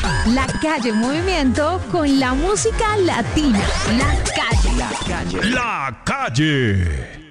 La calle en movimiento con la música latina. La calle. La calle.